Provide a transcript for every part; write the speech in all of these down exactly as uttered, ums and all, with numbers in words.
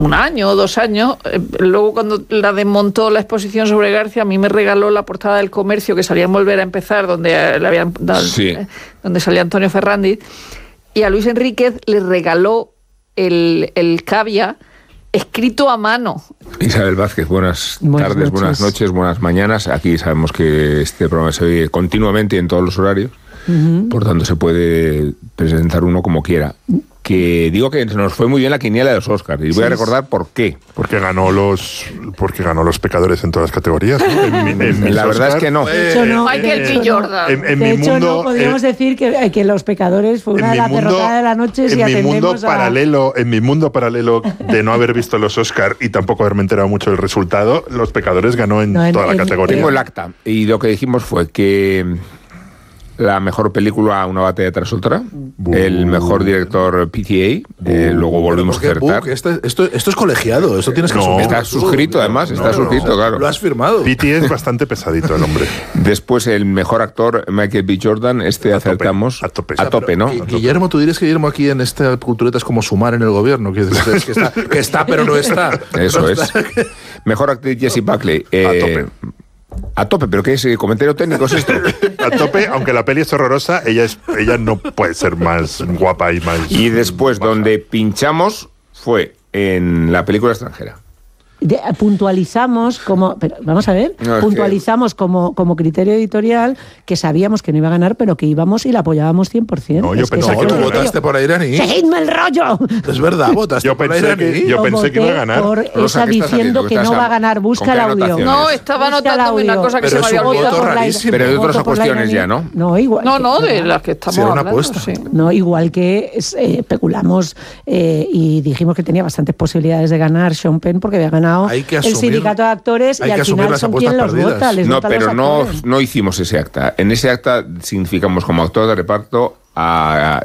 un año o dos años. Eh, luego, cuando la desmontó la exposición sobre García, a mí me regaló la portada del Comercio, que salía en Volver a Empezar, donde eh, le habían dado, sí. eh, donde salía Antonio Ferrandiz, y a Luis Enríquez le regaló el, el Cavia escrito a mano. Isabel Vázquez, buenas, buenas tardes, noches. buenas noches, buenas mañanas. Aquí sabemos que este programa se oye continuamente y en todos los horarios, uh-huh. Por tanto se puede presentar uno como quiera. Que digo que nos fue muy bien la quiniela de los Oscars, y voy sí. a recordar por qué. Porque ganó los porque ganó los pecadores en todas las categorías, ¿no? En, en, en la verdad Oscar, es que no. De hecho, no. Michael B. Jordan. En, en de hecho, mundo, no podríamos eh, decir que, que los pecadores fue una de las derrotadas de la noche. En si mi mundo a... paralelo, en mi mundo paralelo de no haber visto los Oscars y tampoco haberme enterado mucho del resultado, los pecadores ganó en, no, en toda en, la categoría. Tengo el acta y lo que dijimos fue que la mejor película, Una batalla tras otra. Uh, el mejor director, P T A. Uh, eh, luego volvimos a acertar. Esto, esto, esto es colegiado, esto tienes que no, asumir. Está suscrito, además, no, está no, suscrito, no, claro. Lo has firmado. P T A es bastante pesadito el hombre. Después, el mejor actor, Michael B. Jordan. Este a acertamos tope, a tope, a tope ¿no? Pero, Guillermo, tú dirías que Guillermo aquí en esta cultureta es como Sumar en el gobierno, que, es, que, está, que está pero no está. Eso no es. Está. Mejor actriz, Jessie Buckley. Eh, a tope. A tope, ¿pero qué es? ¿Comentario técnico es esto? A tope, aunque la peli es horrorosa, ella, es, ella no puede ser más guapa y más... Y después, baja. Donde pinchamos fue en la película extranjera. De, puntualizamos como... Pero, vamos a ver. No, puntualizamos que... como, como criterio editorial que sabíamos que no iba a ganar, pero que íbamos y la apoyábamos cien por ciento. No, yo es pensé que, que tú votaste por Airaní. ¡Seguidme el rollo! Es verdad, votaste yo por pensé Airaní. Que, yo pensé que iba a ganar. Por esa diciendo que no va a ganar. Busca el audio. No, estaba anotando una cosa que pero se me había olvidado. Pero de otras cuestiones ya, ¿no? No, igual. No, no, de las que estamos hablando. Una apuesta. Sí. No, igual que eh, especulamos eh, y dijimos que tenía bastantes posibilidades de ganar Sean Penn porque había ganado el sindicato de actores y al final son quien los vota. Les no, vota pero los no, no hicimos ese acta. En ese acta significamos como actor de reparto a...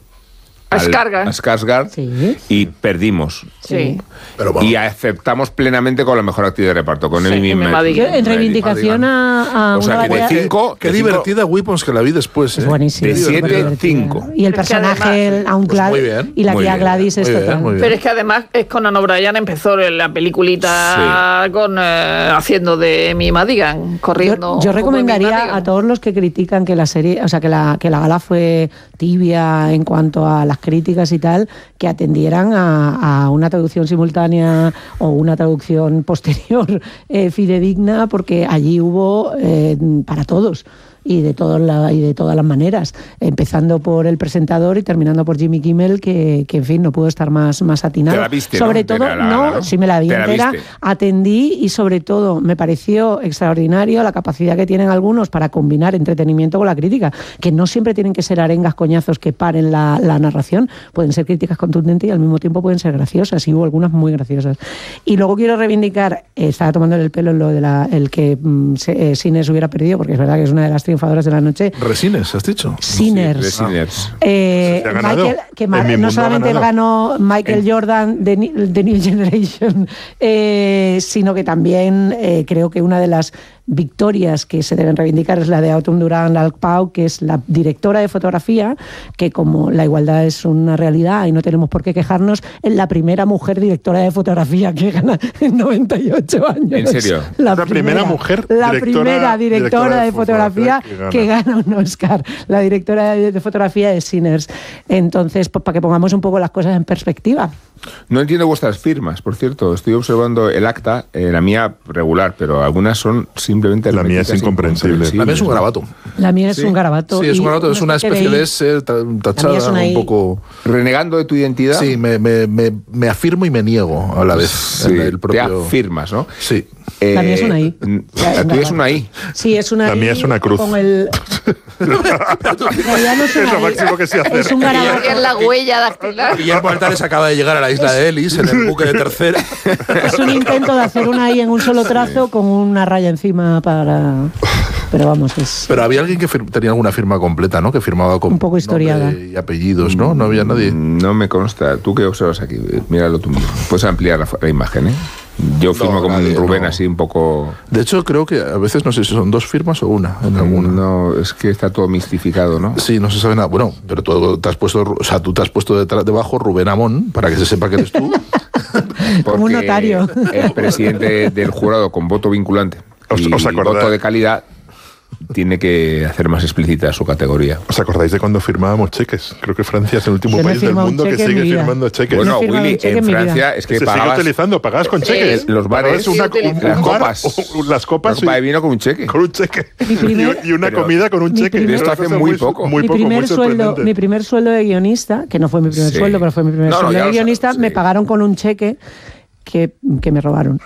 A Skarsgård. A Skarsgård sí. Y perdimos. Sí. Pero bueno. Y aceptamos plenamente con la mejor actriz de reparto, con sí, Amy Madigan. En reivindicación a, a o sea, una que de cinco, Qué de divertida cinco, Weapons, que la vi después. ¿eh? Es buenísimo. De siete, cinco. Y el personaje, aún pues Gladys, y la tía Gladys es total. Pero es que además es Conan O'Brien empezó en la peliculita sí. con eh, haciendo de Amy Madigan, corriendo. Yo, yo recomendaría a todos los que critican que la serie, o sea, que la, que la gala fue tibia en cuanto a las críticas y tal, que atendieran a, a una traducción simultánea o una traducción posterior eh, fidedigna, porque allí hubo eh, para todos. Y de, todo la, y de todas las maneras, empezando por el presentador y terminando por Jimmy Kimmel, que, que en fin, no pudo estar más, más atinado. ¿Te la viste, sobre no? todo, la, la, no, ¿no? sí me la vi ¿Te entera, la atendí y sobre todo me pareció extraordinario la capacidad que tienen algunos para combinar entretenimiento con la crítica, que no siempre tienen que ser arengas, coñazos que paren la, la narración, pueden ser críticas contundentes y al mismo tiempo pueden ser graciosas, y hubo algunas muy graciosas. Y luego quiero reivindicar, eh, estaba tomando el pelo en lo de la, el que mm, se, eh, Sinners hubiera perdido, porque es verdad que es una de las triunfadoras de la noche. Resines, ¿has dicho? Sinners. Sí, Sinners. Eh, Michael, que ma- no solamente ganó Michael en... Jordan de, de New Generation, eh, sino que también eh, creo que una de las victorias que se deben reivindicar es la de Autumn Durán Lalpau, que es la directora de fotografía, que como la igualdad es una realidad y no tenemos por qué quejarnos, es la primera mujer directora de fotografía que gana en noventa y ocho años. ¿En serio? La, la primera, primera mujer La directora, primera directora, directora de, de fotografía, fotografía que, gana. que gana un Oscar. La directora de, de fotografía de Sinners. Entonces, pues para que pongamos un poco las cosas en perspectiva. No entiendo vuestras firmas, por cierto. Estoy observando el acta, eh, la mía regular, pero algunas son simplemente... La mía es incomprensible. La mía es un garabato. La mía es sí. un garabato. Sí, es un garabato, es una especie de S tachada, es un poco... ¿Renegando de tu identidad? Sí, me, me, me, me afirmo y me niego a la vez. Sí, el propio... te afirmas, ¿no? Sí. Eh, la mía es una I. La tuya es una I. Sí, es una I. La mía es una cruz. Con el... no es, es lo máximo que sé hacer. Es un garabato. Es la huella dactilar. Guillermo Altares acaba de llegar a la isla de Ellis en el buque de tercera. Es un intento de hacer una I en un solo trazo con una raya encima para... Pero vamos, es... Pero había alguien que fir- tenía alguna firma completa, ¿no? Que firmaba con un poco historiada y apellidos, ¿no? No había nadie. No me consta. ¿Tú qué observas aquí? Míralo tú mismo. Puedes ampliar la, la imagen, ¿eh? Yo firmo no, como nadie, un Rubén no. Así un poco... De hecho, creo que a veces no sé si son dos firmas o una. En alguna. No, es que está todo mistificado, ¿no? Sí, no se sabe nada. Bueno, pero tú te has puesto, o sea, tú te has puesto detrás, debajo Rubén Amón, para que se sepa que eres tú. Como un notario. El presidente del jurado con voto vinculante y ¿Os, os voto de calidad tiene que hacer más explícita su categoría. ¿Os acordáis de cuando firmábamos cheques? Creo que Francia es el último Yo no he país del firmado un mundo que cheque en sigue mi vida. firmando cheques. Bueno, Yo he firmado Willy, un cheque en en mi vida. Francia es que se pagabas sigue utilizando, pagabas con Sí, cheques. los bares, Pagabas una, sí, un, las un bar, copas. o- las copas una copa y- de vino con un cheque. con un cheque. Mi primer- y, y una Pero comida con un mi cheque. primer- Esto Una hace cosa muy poco. Muy mi poco, primer muy sueldo, sorprendente. mi primer sueldo de guionista, que no fue mi primer Sí. sueldo, pero fue mi primer No, no, sueldo ya de lo guionista, sabes, me sí. pagaron con un cheque que, que me robaron.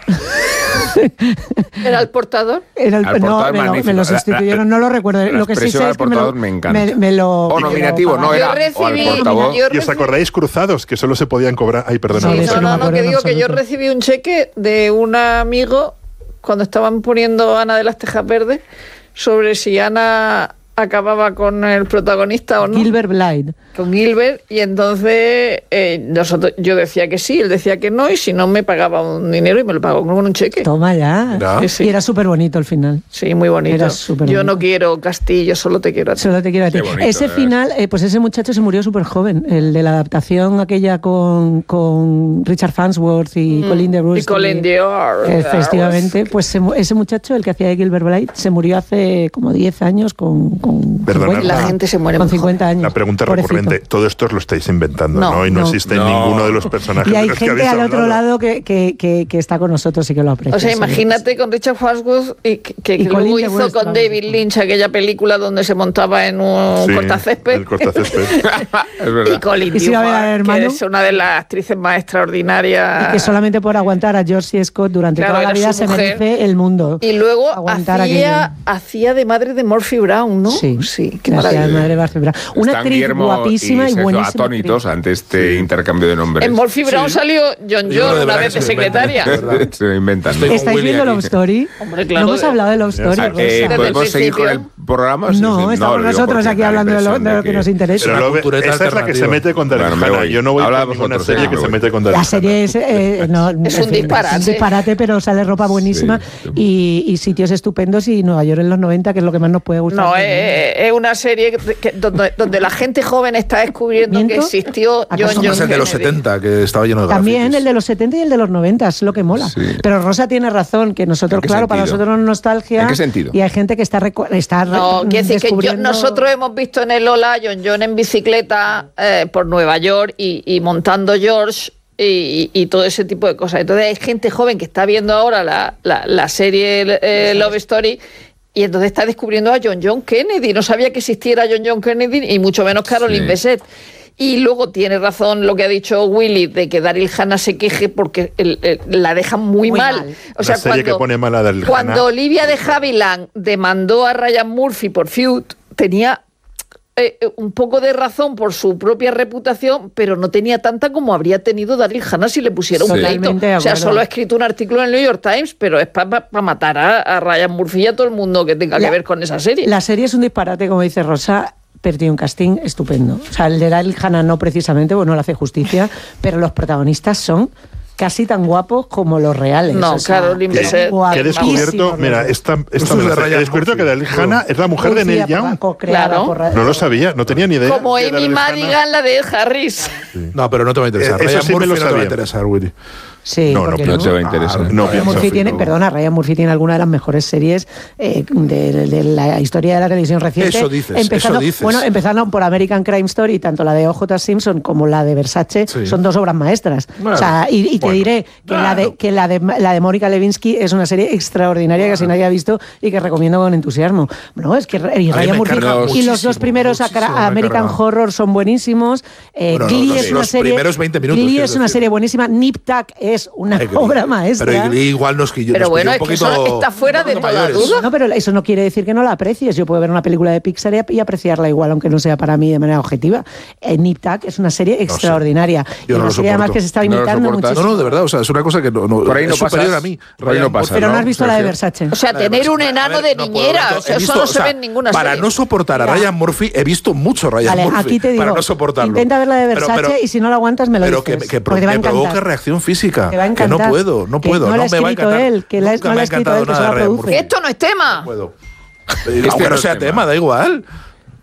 ¿Era el portador? Era el, Al no, portador me lo, magnífico. me lo La- la- sustituyeron, no lo recuerdo. la Lo que sí expresión sé al es que me lo, portador me encanta. me, me lo- O me lo nominativo, no pagaron. era. Yo O al recibí- portavoz. yo ¿Y os acordáis cruzados? Que solo se podían cobrar. Ay, perdona. Sí, Sí, eso no, no me no, no, acuerdo que en digo que yo absoluto. recibí un cheque de un amigo cuando estaban poniendo Ana de las Tejas Verdes sobre si Ana acababa con el protagonista o no. Gilbert Blythe. Con Gilbert, y entonces eh, nosotros, yo decía que sí, él decía que no, y si no me pagaba un dinero y me lo pagó con un cheque. Toma ya. Mira. Sí, sí. Y era súper bonito el final. Sí, muy bonito. Era súper Yo bonito. no quiero Castillo, solo te quiero a ti. Solo te quiero a ti. Qué bonito, ese eh. final, eh, pues ese muchacho se murió súper joven. El de la adaptación aquella con, con Richard Farnsworth y Colin de Bruce. Y Colin Dior. Efectivamente, pues se mu- ese muchacho, el que hacía de Gilbert Blythe, se murió hace como diez años con, con Perdonad. cincuenta. La gente se muere con muy cincuenta años. La pregunta Pobrecito. recurrente, todo esto os lo estáis inventando, ¿no? No, Y no, no. existe No. ninguno de los personajes Y hay de los que gente habéis al otro hablado. lado que, que, que, que está con nosotros y que lo aprecia. O sea, seguro. imagínate con Richard Farnsworth y que, que Y luego Colin de hizo Bruce, con claro. David Lynch aquella película donde se montaba en un Sí, cortacésped. el cortacésped. Es Y verdad. Colin ¿Y si iba a ver al Dior, que hermano? es una de las actrices más extraordinarias. Y que solamente por aguantar a George C. Scott durante Claro, toda la era vida su se mujer. merece el mundo. Y luego Aguantar hacía, aquello. hacía de madre de Murphy Brown, ¿no? Sí, sí, qué la hacía de maravilla. madre Barcelona. Una Están actriz Guillermo guapísima y, Sergio buenísima. atónitos actriz. ante este intercambio de nombres. En Murphy Brown salió John Yo John de una verdad vez que de se lo inventan, secretaria. de verdad. Se lo inventan. Estoy con ¿Estáis Willy viendo aquí. Love Story? Hombre, claro, no hemos de- hablado de Love Story. Ah, Rosa. eh, Desde el ¿Podemos seguir con el principio. programa? Sí, No, sí, estamos lo digo nosotros porque aquí me da la hablando de lo, impresión de lo que que- nos interesa. Pero una luego, cultureta esa es la que se alternativa. mete con Daryl Bueno, me Hannah. voy. Yo no voy Habla con ninguna vosotros, serie eh, que me se voy. mete con Daryl La Hannah. serie es, eh, no, en Es un fin, disparate. Es un disparate, pero sale ropa buenísima Sí. y, y sitios estupendos y Nueva York en los noventa, que es lo que más nos puede gustar. No, eh, es una serie que- que- donde, donde la gente joven está descubriendo ¿Miento? que existió ¿Acaso John no John Es el de los Kennedy. setenta, que estaba lleno de También grafitis. el de los setenta y el de los noventa, es lo que mola. Sí. Pero Rosa tiene razón, que nosotros, ¿En qué claro, para sentido? nosotros no es nostalgia. ¿En qué sentido? Y hay gente que está, recu- está No, re- quiere decir que yo- descubriendo- nosotros hemos visto en el Ola a John John en bicicleta eh, por Nueva York y, y montando George y, y todo ese tipo de cosas. Entonces hay gente joven que está viendo ahora la, la, la serie eh, Love Story y entonces está descubriendo a John John Kennedy. No sabía que existiera John John Kennedy y mucho menos Caroline Sí. Bessette. Y luego tiene razón lo que ha dicho Willy de que Daryl Hannah se queje porque el- el- la dejan muy, Muy mal. mal. O sea, La serie cuando, que pone mal a Daryl cuando Hannah. Olivia de Havilland demandó a Ryan Murphy por Feud, tenía eh, un poco de razón por su propia reputación, pero no tenía tanta como habría tenido Daryl Hannah si le pusiera un Totalmente pleito. de O sea, acuerdo. solo ha escrito un artículo en el New York Times, pero es para matar a, a Ryan Murphy y a todo el mundo que tenga La- que ver con esa serie. La serie es un disparate, como dice Rosa, pero tiene un casting estupendo. O sea, el de Daryl Hannah no precisamente, bueno, no le hace justicia, pero los protagonistas son casi tan guapos como los reales. No, o sea, Caroline Que- Bessette. Que he guapísimos descubierto, los mira, dos. esta, esta Eso me es la de sé. Ryan He descubierto Murphy, que Daryl creo. Hannah es la mujer de Neil Producida, Young. co-creada Claro. por Ra- No lo sabía, no tenía ni idea. Como que Amy Daryl Hannah- Madigan, la de Ed Harris. No, pero no te va a interesar. Eh, eso Ryan sí me Murphy lo no te va a sabía. interesar, Willy. Sí, No, no, ¿por qué No te va a interesar. Ah, No, Ryan pienso, Murphy tiene, no. perdona, Ryan Murphy tiene alguna de las mejores series eh, de, de la historia de la televisión reciente. Eso dices, empezando, eso dices. Bueno, empezando por American Crime Story, tanto la de O J Simpson como la de Versace, Sí. son dos obras maestras. Bueno, o sea, y, y te bueno, diré que, la de, que la de la de Mónica Lewinsky es una serie extraordinaria que casi nadie ha visto y que recomiendo con entusiasmo. No, es que y A mí Ryan me Murphy carga y los muchísimo, dos primeros muchísimo Acra- me American carga. Horror son buenísimos. Eh, Bueno, Glee los- es una los serie primeros veinte minutos, Glee quieres es una decir. serie buenísima. Nip Tuck es una Ay, Glee. obra maestra. Pero Glee igual nos quilló. Pero nos bueno, pilló es un que poquito- eso está fuera un de poquito toda mayores. duda. No, pero eso no quiere decir que no la aprecies. Yo puedo ver una película de Pixar y, y apreciarla igual, aunque no sea para mí de manera objetiva. Eh, Nip Tuck es una serie extraordinaria. Yo y no una lo serie además soporto. que se está ¿No lo imitando soportas? muchísimo. No, no, de verdad, o sea, es una cosa que no, no, Por ahí no es superior pasas, a mí. por ahí no Ryan pasa, Pero no ¿no, has visto la de Sergio? Versace. O sea, La de tener un Versace. enano A ver, de no puedo, niñera. no, o sea, he eso visto, no o se sea, ve en ninguna Para serie. no soportar a Mira. Ryan Murphy, he visto mucho Ryan Vale, Murphy. aquí te digo, para no soportarlo. intenta ver la de Pero- Versace pero- y si no la aguantas me lo pero que, dices. que, porque te va a que encantar. provoque reacción física. Te va a que no encantar. puedo, no Que puedo. no No, la ha me va a escrito encantar. él, que la- Nunca no me la ha ha escrito encantado él, que nada se de la Ryan produce. Murphy. Esto no es tema. No puedo. Este Aunque no no es sea tema. tema, da igual.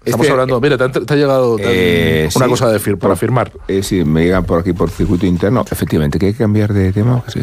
Estamos este, hablando, mira, te ha, te ha llegado te, eh, una sí, cosa de fir, para por, firmar. Eh, sí, me llegan por aquí por circuito interno. Efectivamente, que hay que cambiar de tema. Sí.